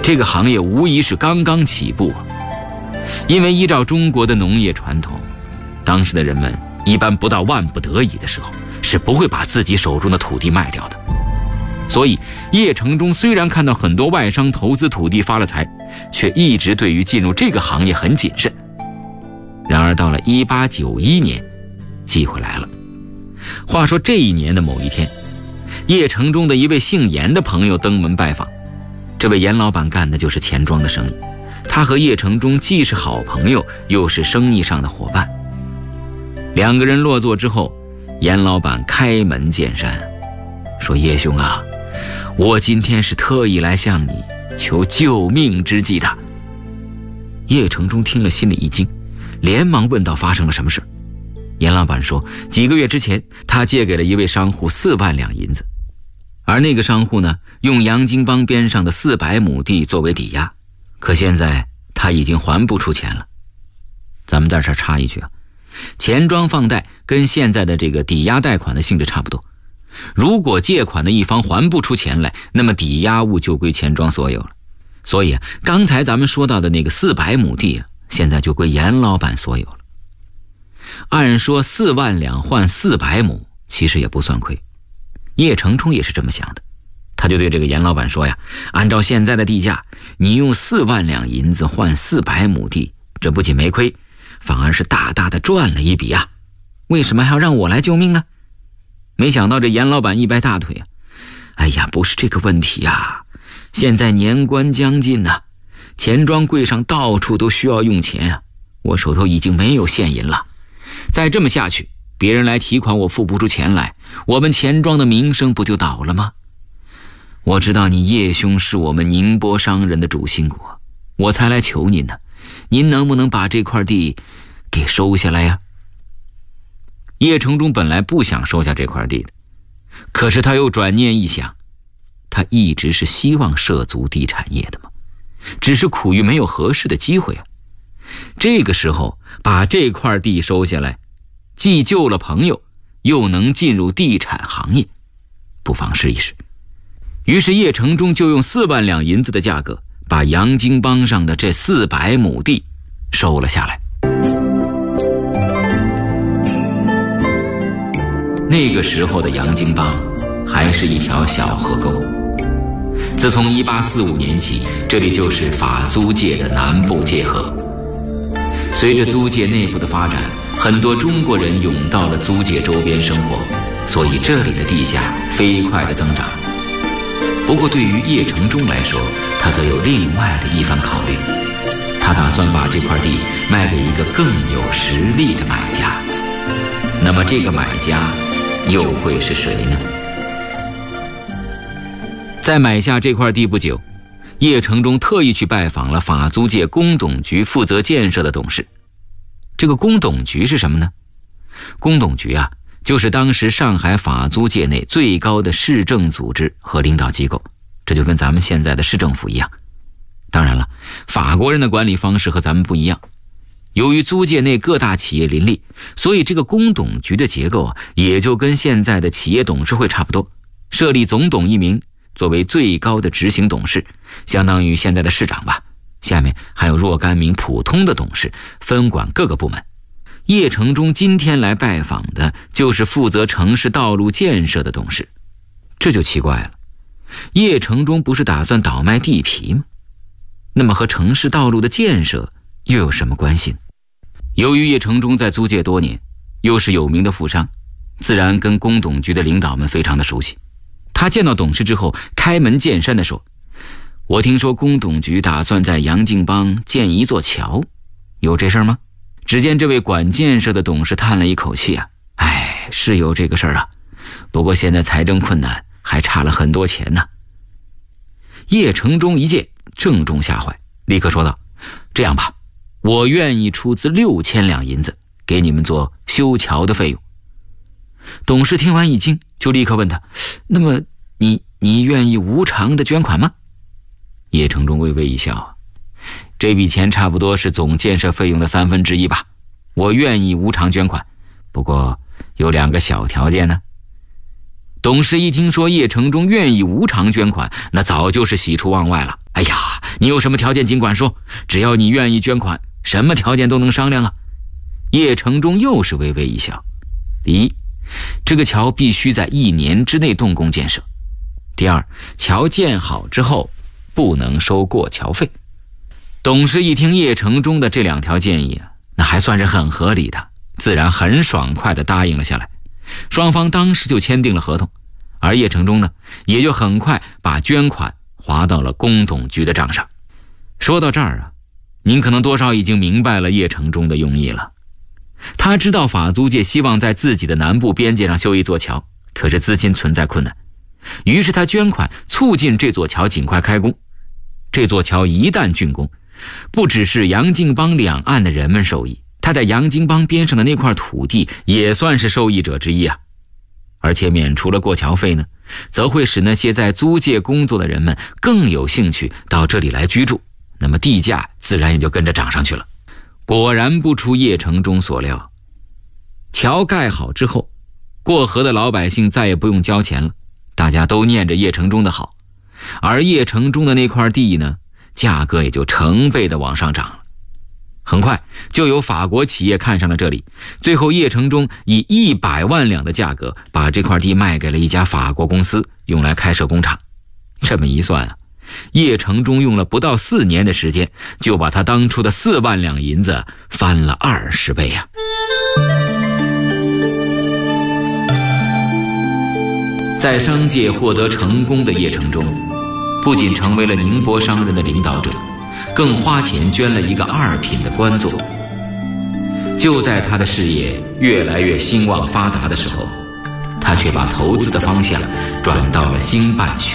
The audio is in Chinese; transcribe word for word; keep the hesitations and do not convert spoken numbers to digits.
这个行业无疑是刚刚起步啊。因为依照中国的农业传统，当时的人们一般不到万不得已的时候，是不会把自己手中的土地卖掉的。所以叶承忠虽然看到很多外商投资土地发了财，却一直对于进入这个行业很谨慎。然而到了一八九一年，机会来了。话说这一年的某一天，叶承忠的一位姓严的朋友登门拜访。这位严老板干的就是钱庄的生意，他和叶承忠既是好朋友，又是生意上的伙伴。两个人落座之后，严老板开门见山说：叶兄啊，我今天是特意来向你求救命之计的。叶承忠听了心里一惊，连忙问道：发生了什么事？严老板说，几个月之前他借给了一位商户四万两银子，而那个商户呢，用杨金帮边上的四百亩地作为抵押，可现在他已经还不出钱了。咱们在这儿插一句啊，钱庄放贷跟现在的这个抵押贷款的性质差不多，如果借款的一方还不出钱来，那么抵押物就归钱庄所有了。所以啊，刚才咱们说到的那个四百亩地啊，现在就归严老板所有了。按说四万两换四百亩，其实也不算亏。叶承忠也是这么想的，他就对这个严老板说呀，按照现在的地价，你用四万两银子换四百亩地，这不仅没亏，反而是大大的赚了一笔啊！为什么还要让我来救命呢？没想到这严老板一掰大腿啊，哎呀，不是这个问题啊，现在年关将近呐、啊，钱庄柜上到处都需要用钱啊，我手头已经没有现银了，再这么下去，别人来提款我付不出钱来，我们钱庄的名声不就倒了吗？我知道你叶兄是我们宁波商人的主心骨，我才来求您呢，您能不能把这块地给收下来呀？叶承忠本来不想收下这块地的，可是他又转念一想，他一直是希望涉足地产业的嘛，只是苦于没有合适的机会啊。这个时候把这块地收下来，既救了朋友，又能进入地产行业，不妨试一试。于是叶承忠就用四万两银子的价格，把杨金帮上的这四百亩地收了下来。那个时候的杨金帮还是一条小河沟，自从一八四五年起，这里就是法租界的南部界河。随着租界内部的发展，很多中国人涌到了租界周边生活，所以这里的地价飞快地增长。不过对于叶承忠来说，他则有另外的一番考虑，他打算把这块地卖给一个更有实力的买家。那么这个买家又会是谁呢？在买下这块地不久，叶承忠特意去拜访了法租界工董局负责建设的董事。这个工董局是什么呢？工董局啊，就是当时上海法租界内最高的市政组织和领导机构，这就跟咱们现在的市政府一样。当然了，法国人的管理方式和咱们不一样，由于租界内各大企业林立，所以这个工董局的结构啊，也就跟现在的企业董事会差不多，设立总董一名作为最高的执行董事，相当于现在的市长吧。下面还有若干名普通的董事，分管各个部门。叶承忠今天来拜访的就是负责城市道路建设的董事。这就奇怪了，叶承忠不是打算倒卖地皮吗？那么和城市道路的建设又有什么关系呢？由于叶承忠在租界多年，又是有名的富商，自然跟工董局的领导们非常的熟悉。他见到董事之后，开门见山地说，我听说工董局打算在杨敬帮建一座桥，有这事儿吗？只见这位管建设的董事叹了一口气啊，哎，是有这个事儿啊，不过现在财政困难，还差了很多钱呢。叶承忠一见正中下怀，立刻说道，这样吧，我愿意出资六千两银子给你们做修桥的费用。董事听完一惊，就立刻问他，那么你你愿意无偿的捐款吗？叶承忠微微一笑，这笔钱差不多是总建设费用的三分之一吧，我愿意无偿捐款，不过有两个小条件呢。董事一听说叶承忠愿意无偿捐款，那早就是喜出望外了。哎呀， 你有什么条件尽管说，只要你愿意捐款，什么条件都能商量啊。叶承忠又是微微一笑。第一，这个桥必须在一年之内动工建设。第二，桥建好之后不能收过桥费。董事一听叶承忠的这两条建议啊，那还算是很合理的，自然很爽快地答应了下来。双方当时就签订了合同，而叶承忠呢，也就很快把捐款划到了工董局的账上。说到这儿啊，您可能多少已经明白了叶承忠的用意了。他知道法租界希望在自己的南部边界上修一座桥，可是资金存在困难，于是他捐款促进这座桥尽快开工。这座桥一旦竣工，不只是杨泾浜两岸的人们受益，他在杨泾浜边上的那块土地也算是受益者之一啊。而且免除了过桥费呢，则会使那些在租界工作的人们更有兴趣到这里来居住，那么地价自然也就跟着涨上去了。果然不出叶承忠所料，桥盖好之后，过河的老百姓再也不用交钱了，大家都念着叶承忠的好，而叶承忠的那块地呢，价格也就成倍的往上涨了。很快就有法国企业看上了这里，最后叶承忠以一百万两的价格把这块地卖给了一家法国公司，用来开设工厂。这么一算啊，叶承忠用了不到四年的时间，就把他当初的四万两银子翻了二十倍呀、啊！在商界获得成功的叶承忠，不仅成为了宁波商人的领导者，更花钱捐了一个二品的官做。就在他的事业越来越兴旺发达的时候，他却把投资的方向转到了兴办学